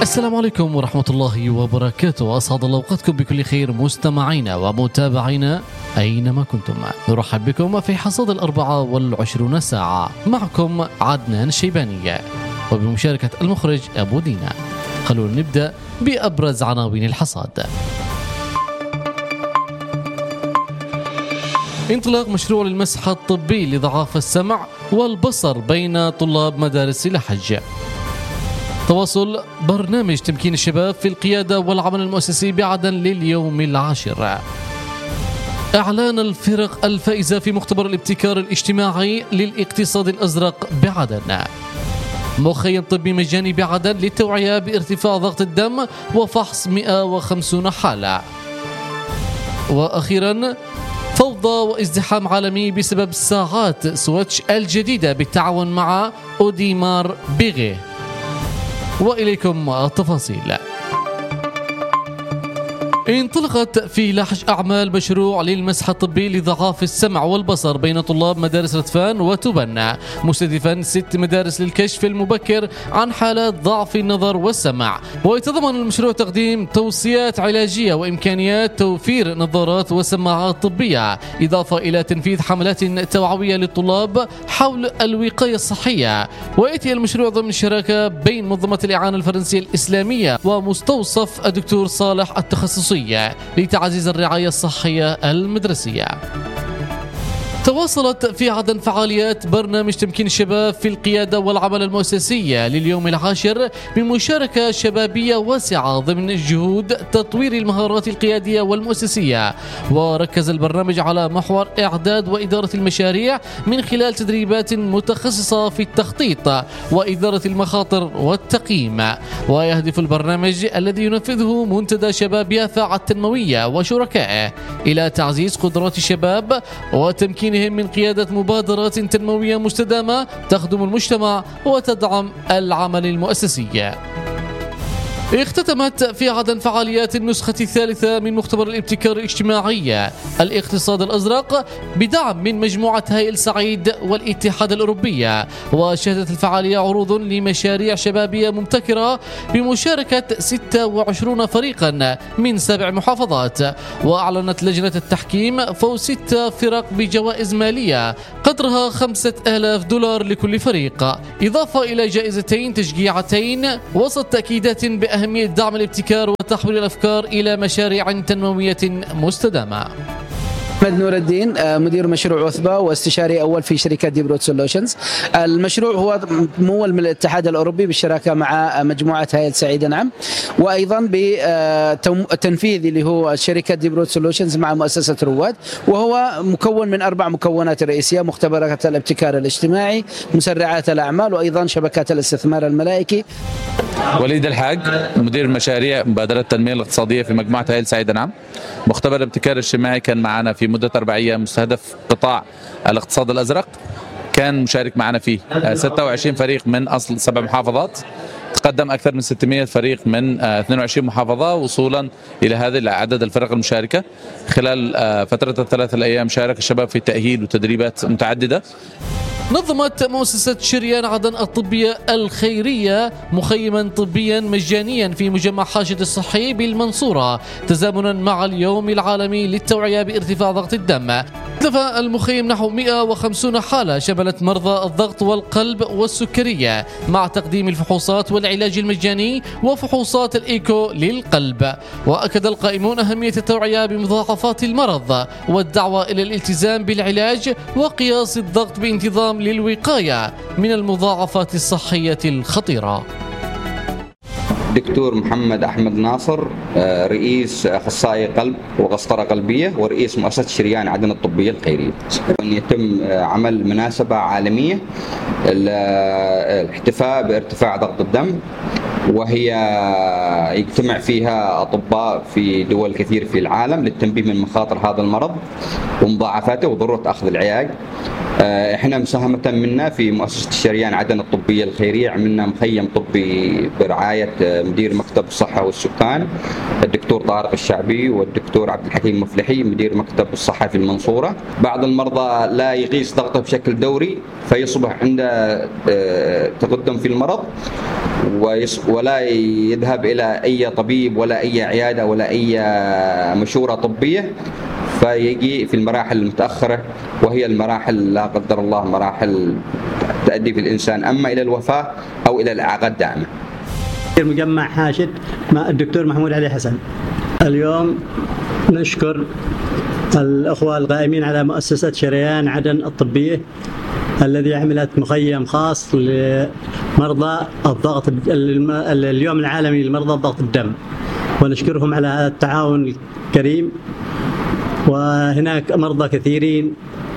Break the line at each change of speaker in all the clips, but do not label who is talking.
السلام عليكم ورحمة الله وبركاته. أسعد الله أوقاتكم بكل خير مستمعينا ومتابعينا أينما كنتم. نرحب بكم في حصاد 24 ساعة. معكم عدنان الشيباني وبمشاركة المخرج أبو دينا. خلونا نبدأ بأبرز عناوين الحصاد. انطلاق مشروع للمسح الطبي لضعاف السمع والبصر بين طلاب مدارس الحج. تواصل برنامج تمكين الشباب في القيادة والعمل المؤسسي بعدن لليوم العاشر. إعلان الفرق الفائزة في مختبر الابتكار الاجتماعي للاقتصاد الأزرق بعدن. مخيم طبي مجاني بعدن للتوعية بارتفاع ضغط الدم وفحص 150 حالة. وأخيرا فوضى وازدحام عالمي بسبب ساعات سويتش الجديدة بالتعاون مع أوديمار بيغي. وإليكم التفاصيل. انطلقت في لحج أعمال مشروع للمسح الطبي لضعاف السمع والبصر بين طلاب مدارس ردفان وتبنى، مستهدفا 6 مدارس للكشف المبكر عن حالات ضعف النظر والسمع. ويتضمن المشروع تقديم توصيات علاجية وإمكانيات توفير نظارات وسماعات طبية، إضافة إلى تنفيذ حملات توعوية للطلاب حول الوقاية الصحية. ويأتي المشروع ضمن شراكة بين منظمة الإعانة الفرنسية الإسلامية ومستوصف الدكتور صالح التخصصي لتعزيز الرعاية الصحية المدرسية. تواصلت في عدن فعاليات برنامج تمكين الشباب في القيادة والعمل المؤسسية لليوم العاشر بمشاركة شبابية واسعة ضمن جهود تطوير المهارات القيادية والمؤسسية. وركز البرنامج على محور إعداد وإدارة المشاريع من خلال تدريبات متخصصة في التخطيط وإدارة المخاطر والتقييم. ويهدف البرنامج الذي ينفذه منتدى شباب يافع التنموية وشركائه إلى تعزيز قدرات الشباب وتمكين من قيادة مبادرات تنموية مستدامة تخدم المجتمع وتدعم العمل المؤسسي. اختتمت في عدن فعاليات النسخة الثالثة من مختبر الابتكار الاجتماعي الاقتصاد الأزرق بدعم من مجموعة هيئة سعيد والاتحاد الأوروبي. وشهدت الفعالية عروض لمشاريع شبابية مبتكرة بمشاركة 26 فريقا من 7 محافظات. وأعلنت لجنة التحكيم فوز 6 فرق بجوائز مالية قدرها $5,000 لكل فريق، إضافة إلى جائزتين تشجيعتين، وسط تأكيدات بأهمية دعم الابتكار وتحويل الأفكار إلى مشاريع تنموية مستدامة.
أحمد نور الدين، مدير مشروع وثبة واستشاري أول في شركة ديبروت سولوشنز. المشروع هو ممول من الاتحاد الأوروبي بالشراكة مع مجموعة هيئة سعيد نعم، وأيضا بالتنفيذ اللي هو شركة ديبروت سولوشنز مع مؤسسة رواد، وهو مكون من 4 مكونات رئيسية: مختبرات الابتكار الاجتماعي، مسرعات الأعمال، وأيضا شبكات الاستثمار الملائكي.
وليد الحاج، مدير مشاريع مبادرة التنمية الاقتصادية في مجموعة هيئة سعيد نعم. مختبر الابتكار الاجتماعي كان معنا في مدة 4 أيام، مستهدف قطاع الاقتصاد الأزرق. كان مشارك معنا فيه 26 فريق من أصل 7 محافظات. تقدم أكثر من 600 فريق من 22 محافظة وصولا إلى هذا العدد الفرق المشاركة. خلال فترة ال3 أيام شارك الشباب في تأهيل وتدريبات متعددة.
نظمت مؤسسة شريان عدن الطبية الخيرية مخيما طبيا مجانيا في مجمع حاشد الصحي بالمنصورة تزامنا مع اليوم العالمي للتوعية بارتفاع ضغط الدم. كلف المخيم نحو 150 حالة شملت مرضى الضغط والقلب والسكرية، مع تقديم الفحوصات والعلاج المجاني وفحوصات الإيكو للقلب. وأكد القائمون أهمية التوعية بمضاعفات المرض والدعوة إلى الالتزام بالعلاج وقياس الضغط بانتظام للوقاية من المضاعفات الصحية الخطيرة.
دكتور محمد أحمد ناصر، رئيس أخصائي قلب وقسطرة قلبية ورئيس مؤسسة شريان عدن الطبية الخيرية. أن يتم عمل مناسبة عالمية الاحتفاء بارتفاع ضغط الدم، وهي يجتمع فيها أطباء في دول كثير في العالم للتنبيه من مخاطر هذا المرض ومضاعفاته وضرورة أخذ العلاج. احنا مساهمة منا في مؤسسة شريان عدن الطبية الخيرية عملنا مخيم طبي برعاية مدير مكتب الصحة والسكان الدكتور طارق الشعبي والدكتور عبد الحكيم مفلحي مدير مكتب الصحة في المنصورة. بعض المرضى لا يقيس ضغطه بشكل دوري فيصبح عنده تقدم في المرض، ولا يذهب إلى أي طبيب ولا أي عيادة ولا أي مشورة طبية، فيجي في المراحل المتأخرة، وهي المراحل لا قدر الله مراحل تؤدي في الإنسان أما إلى الوفاة أو إلى الإعاقة الدائمة.
مجمع حاشد مع الدكتور محمود علي حسن. اليوم نشكر الأخوة القائمين على مؤسسة شريان عدن الطبية الذي عملت مخيم خاص لمرضى الضغط، اليوم العالمي لمرضى ضغط الدم، ونشكرهم على هذا التعاون الكريم. وهناك مرضى كثيرين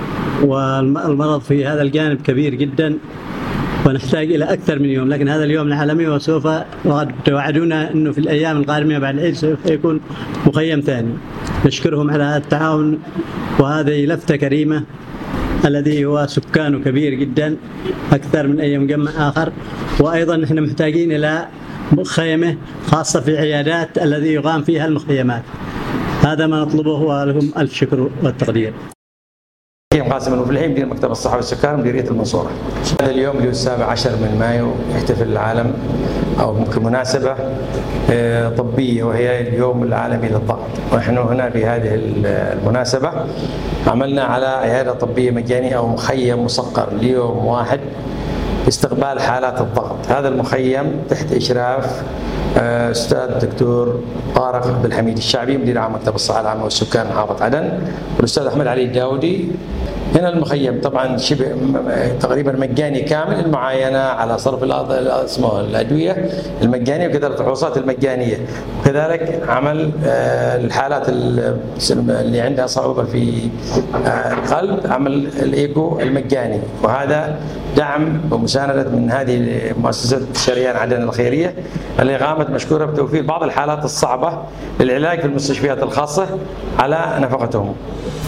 والمرض في هذا الجانب كبير جدا ونحتاج إلى أكثر من يوم، لكن هذا اليوم العالمي وسوف توعدونا أنه في الأيام القادمة بعد العيد سوف يكون مخيم ثاني. نشكرهم على هذا التعاون وهذه لفتة كريمة الذي هو سكانه كبير جدا أكثر من أي مجمع آخر. وأيضا نحن محتاجين إلى مخيمة خاصة في عيادات الذي يقام فيها المخيمات. هذا ما نطلبه ولهم ألف شكر والتقدير.
قاسم المفلحي مدير مكتب الصحة والسكان مديرية المنصورة. هذا اليوم اللي هو 17 من مايو يحتفل العالم أو ممكن مناسبة طبية وهي اليوم العالمي للضغط، ونحن هنا في هذه المناسبة عملنا على عيادة طبية مجانية أو مخيم مصقر ليوم واحد لاستقبال حالات الضغط. هذا المخيم تحت إشراف أستاذ الدكتور طارق عبد الحميد الشعبي مدير عام مكتب الصحة العامة والسكان محافظة عدن، والأستاذ أحمد علي الداودي. هنا المخيم طبعا شبه تقريبا مجاني كامل، المعاينة على صرف الأدوية المجانية وكذلك الفحوصات المجانية، وكذلك عمل الحالات اللي عندها صعوبة في القلب عمل الإيكو المجاني، وهذا دعم ومساندة من هذه مؤسسة شريان عدن الخيرية اللي قامت مشكورة بتوفير بعض الحالات الصعبة للعلاج في المستشفيات الخاصة على نفقتهم.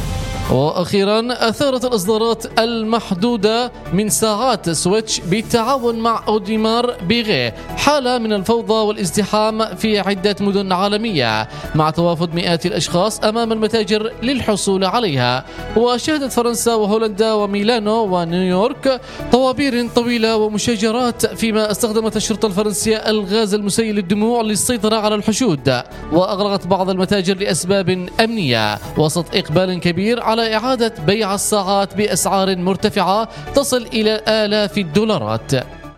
وأخيرا أثارت الإصدارات المحدودة من ساعات سويتش بالتعاون مع أوديمار بيغي حالة من الفوضى والازدحام في عدة مدن عالمية مع توافد مئات الأشخاص أمام المتاجر للحصول عليها. وشهدت فرنسا وهولندا وميلانو ونيويورك طوابير طويلة ومشاجرات، فيما استخدمت الشرطة الفرنسية الغاز المسيل للدموع للسيطرة على الحشود، وأغلقت بعض المتاجر لأسباب أمنية وسط إقبال كبير على إعادة بيع الساعات بأسعار مرتفعة تصل إلى آلاف الدولارات.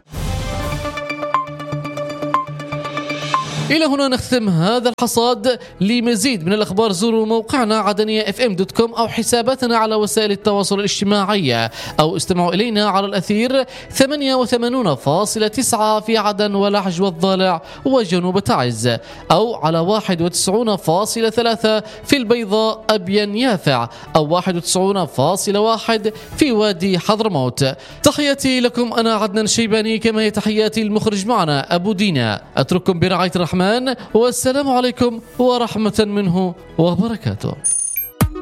إلى هنا نختم هذا الحصاد. لمزيد من الأخبار زوروا موقعنا عدنية.fm.com أو حساباتنا على وسائل التواصل الاجتماعي، أو استمعوا إلينا على الأثير 88.9 في عدن والعج والضالع وجنوب تعز، أو على 91.3 في البيضاء أبين يافع، أو 91.1 في وادي حضرموت. تحياتي لكم أنا عدنان الشيباني، كما هي تحياتي المخرج معنا أبو دينا. أترككم برعاية الرحمن، والسلام عليكم ورحمة منه وبركاته.